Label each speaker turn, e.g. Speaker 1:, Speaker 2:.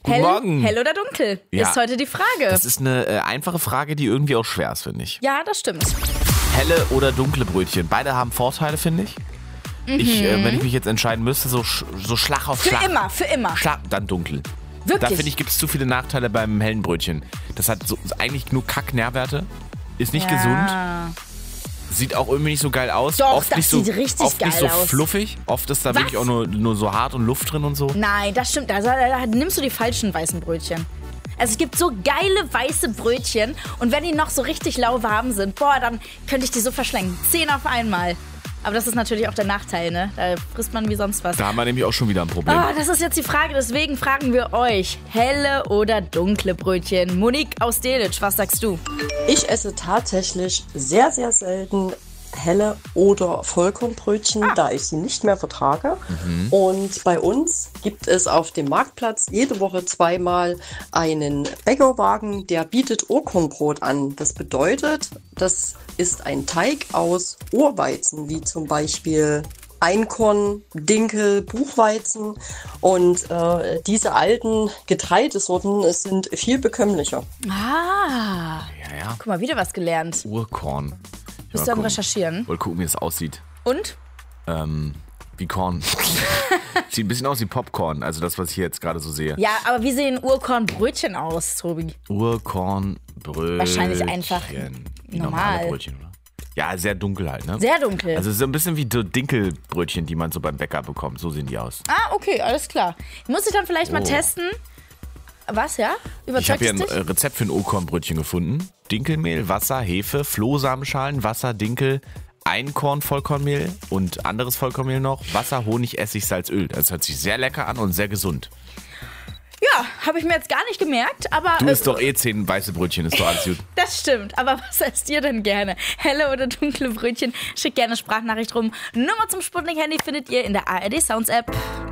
Speaker 1: Guten Morgen.
Speaker 2: Hell oder dunkel,
Speaker 1: Ja.
Speaker 2: ist heute die Frage.
Speaker 1: Das ist eine einfache Frage, die irgendwie auch schwer ist, finde ich.
Speaker 2: Ja, das stimmt.
Speaker 1: Helle oder dunkle Brötchen. Beide haben Vorteile, finde ich. Wenn ich mich jetzt entscheiden müsste, so Schlag auf Schlag.
Speaker 2: Für immer.
Speaker 1: Schlag, dann dunkel.
Speaker 2: Wirklich?
Speaker 1: Da finde ich, gibt es zu viele Nachteile beim hellen Brötchen. Das hat eigentlich nur Kack-Nährwerte. Ist nicht gesund. Sieht auch irgendwie nicht so geil aus.
Speaker 2: Doch,
Speaker 1: oft
Speaker 2: das
Speaker 1: nicht so,
Speaker 2: sieht richtig
Speaker 1: oft
Speaker 2: geil
Speaker 1: nicht so
Speaker 2: aus.
Speaker 1: fluffig. Oft ist da
Speaker 2: Was?
Speaker 1: wirklich auch nur so hart und Luft drin und so.
Speaker 2: Nein, das stimmt. Da nimmst du die falschen weißen Brötchen. Also es gibt so geile weiße Brötchen und wenn die noch so richtig lauwarm sind, dann könnte ich die so verschlängen. 10 auf einmal. Aber das ist natürlich auch der Nachteil, ne? Da frisst man wie sonst was.
Speaker 1: Da haben wir nämlich auch schon wieder ein Problem.
Speaker 2: Das ist jetzt die Frage, deswegen fragen wir euch. Helle oder dunkle Brötchen? Monique aus Delitzsch, was sagst du?
Speaker 3: Ich esse tatsächlich sehr, sehr selten helle oder Vollkornbrötchen, da ich sie nicht mehr vertrage. Und bei uns gibt es auf dem Marktplatz jede Woche 2-mal einen Bäckerwagen, der bietet Urkornbrot an. Das bedeutet, das ist ein Teig aus Urweizen, wie zum Beispiel Einkorn, Dinkel, Buchweizen. Und diese alten Getreidesorten sind viel bekömmlicher.
Speaker 2: Ah,
Speaker 1: Ja.
Speaker 2: guck mal, wieder was gelernt.
Speaker 1: Urkorn.
Speaker 2: Bist du am Recherchieren?
Speaker 1: Wollte gucken, wie es aussieht.
Speaker 2: Und?
Speaker 1: Wie Korn. Sieht ein bisschen aus wie Popcorn, also das, was ich hier jetzt gerade so sehe.
Speaker 2: Ja, aber wie sehen Urkornbrötchen aus, Tobi?
Speaker 1: Urkornbrötchen.
Speaker 2: Wahrscheinlich einfach
Speaker 1: wie
Speaker 2: normal.
Speaker 1: normale Brötchen, oder? Ja, sehr dunkel halt, ne?
Speaker 2: Sehr dunkel.
Speaker 1: Also so ein bisschen wie so Dinkelbrötchen, die man so beim Bäcker bekommt. So sehen die aus.
Speaker 2: Okay, alles klar. Muss ich dann vielleicht mal testen? Was, ja?
Speaker 1: Ich
Speaker 2: Überzeugt
Speaker 1: habe hier
Speaker 2: es
Speaker 1: ein
Speaker 2: dich?
Speaker 1: Rezept für ein Urkornbrötchen gefunden. Dinkelmehl, Wasser, Hefe, Flohsamenschalen, Wasser, Dinkel, Einkorn, Vollkornmehl und anderes Vollkornmehl noch. Wasser, Honig, Essig, Salz, Öl. Das hört sich sehr lecker an und sehr gesund.
Speaker 2: Ja, habe ich mir jetzt gar nicht gemerkt, aber...
Speaker 1: Du isst doch 10 weiße Brötchen, ist doch alles gut.
Speaker 2: Das stimmt, aber was esst ihr denn gerne? Helle oder dunkle Brötchen? Schickt gerne Sprachnachricht rum. Nummer zum Sputnik-Handy findet ihr in der ARD Sounds App.